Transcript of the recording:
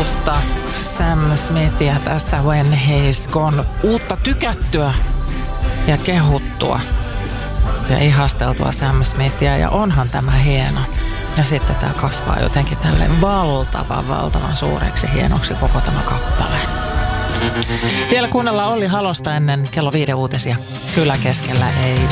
uutta Sam Smithia tässä When He's Gone. Uutta tykättyä ja kehuttua ja ihasteltua Sam Smithia, ja onhan tämä hieno. Ja sitten tämä kasvaa jotenkin tälleen valtavan suureksi hienoksi koko tämä kappale. Vielä kuunnellaan Olli Halosta ennen kello 5 uutisia. Kyllä keskellä ei